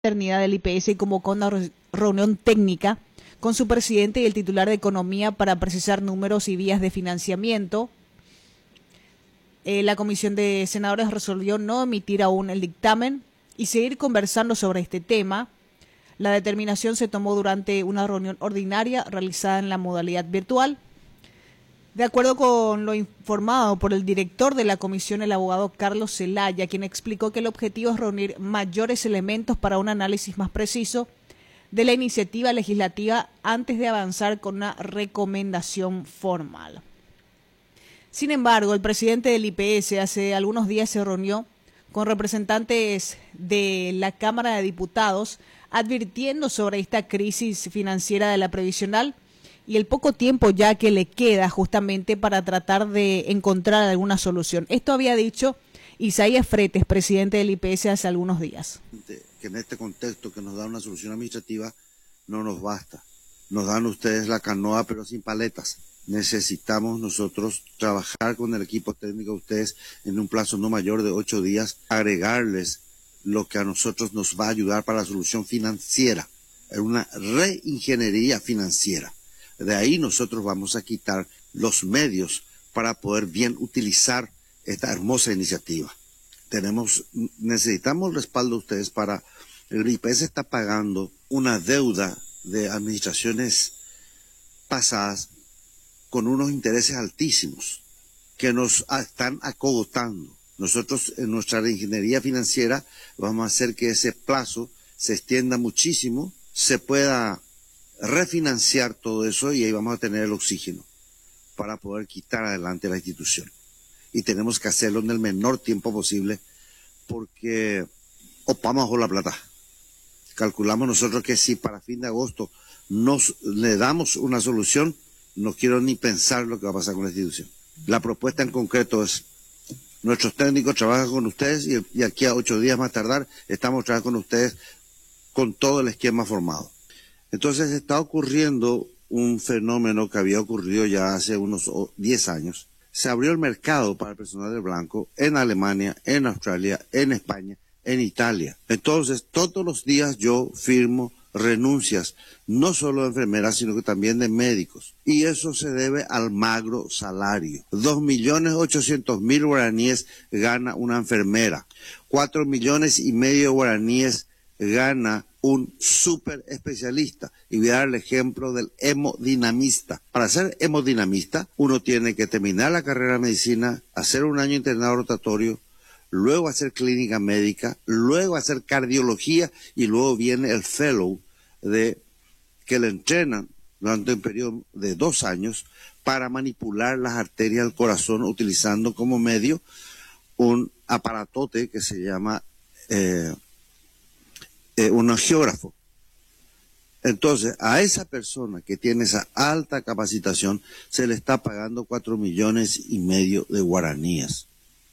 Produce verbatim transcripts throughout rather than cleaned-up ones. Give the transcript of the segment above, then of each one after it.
Eternidad del I P S y convocó una re- reunión técnica con su presidente y el titular de Economía para precisar números y vías de financiamiento. Eh, la Comisión de Senadores resolvió no emitir aún el dictamen y seguir conversando sobre este tema. La determinación se tomó durante una reunión ordinaria realizada en la modalidad virtual. De acuerdo con lo informado por el director de la comisión, el abogado Carlos Zelaya, quien explicó que el objetivo es reunir mayores elementos para un análisis más preciso de la iniciativa legislativa antes de avanzar con una recomendación formal. Sin embargo, el presidente del I P S hace algunos días se reunió con representantes de la Cámara de Diputados advirtiendo sobre esta crisis financiera de la previsional y el poco tiempo ya que le queda justamente para tratar de encontrar alguna solución. Esto había dicho Isaías Fretes, presidente del I P S, hace algunos días. Que en este contexto que nos da una solución administrativa no nos basta. Nos dan ustedes la canoa pero sin paletas. Necesitamos nosotros trabajar con el equipo técnico de ustedes en un plazo no mayor de ocho días, agregarles lo que a nosotros nos va a ayudar para la solución financiera, una reingeniería financiera. De ahí nosotros vamos a quitar los medios para poder bien utilizar esta hermosa iniciativa. Tenemos, necesitamos el respaldo de ustedes para, el I P S está pagando una deuda de administraciones pasadas con unos intereses altísimos que nos están acogotando. Nosotros en nuestra reingeniería financiera vamos a hacer que ese plazo se extienda muchísimo, se pueda refinanciar todo eso y ahí vamos a tener el oxígeno para poder quitar adelante la institución. Y tenemos que hacerlo en el menor tiempo posible porque opamos bajo la plata. Calculamos nosotros que si para fin de agosto nos le damos una solución, no quiero ni pensar lo que va a pasar con la institución. La propuesta en concreto es, nuestros técnicos trabajan con ustedes y, y aquí a ocho días más tardar estamos trabajando con ustedes con todo el esquema formado. Entonces está ocurriendo un fenómeno que había ocurrido ya hace unos diez años. Se abrió el mercado para el personal de blanco en Alemania, en Australia, en España, en Italia. Entonces todos los días yo firmo renuncias, no solo de enfermeras, sino que también de médicos. Y eso se debe al magro salario. Dos millones ochocientos mil guaraníes gana una enfermera. Cuatro millones y medio de guaraníes gana un súper especialista. Y voy a dar el ejemplo del hemodinamista. Para ser hemodinamista, uno tiene que terminar la carrera de medicina, hacer un año internado rotatorio, luego hacer clínica médica, luego hacer cardiología y luego viene el fellow de que le entrenan durante un periodo de dos años para manipular las arterias del corazón utilizando como medio un aparatote que se llama eh, eh, un angiógrafo. Entonces, a esa persona que tiene esa alta capacitación se le está pagando cuatro millones y medio de guaraníes.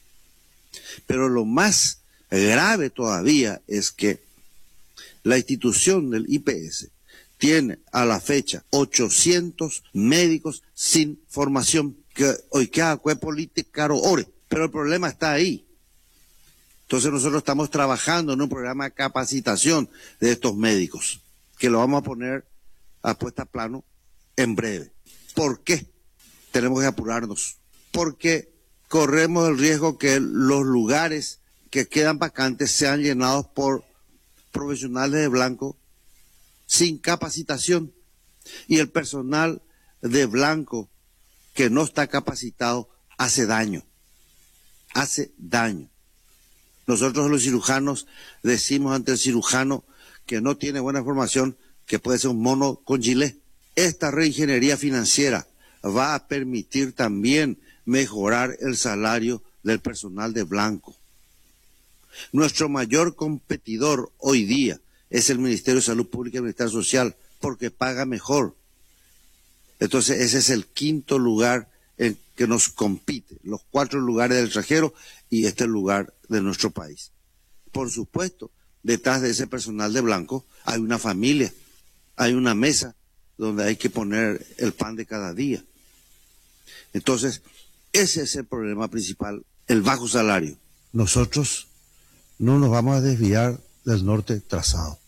Pero lo más grave todavía es que la institución del I P S tiene a la fecha ochocientos médicos sin formación, que hoy queda política ore, pero el problema está ahí. Entonces nosotros estamos trabajando en un programa de capacitación de estos médicos, que lo vamos a poner a puesta a plano en breve. ¿Por qué? Tenemos que apurarnos. Porque corremos el riesgo que los lugares que quedan vacantes sean llenados por profesionales de blanco sin capacitación. Y el personal de blanco que no está capacitado hace daño. Hace daño. Nosotros los cirujanos decimos ante el cirujano que no tiene buena formación que puede ser un mono con gilet. Esta reingeniería financiera va a permitir también mejorar el salario del personal de blanco. Nuestro mayor competidor hoy día es el Ministerio de Salud Pública y el Ministerio Social, porque paga mejor. Entonces ese es el quinto lugar en que nos compite, los cuatro lugares del extranjero y este lugar de nuestro país. Por supuesto, detrás de ese personal de blanco hay una familia, hay una mesa donde hay que poner el pan de cada día. Entonces, ese es el problema principal, el bajo salario. Nosotros no nos vamos a desviar del norte trazado.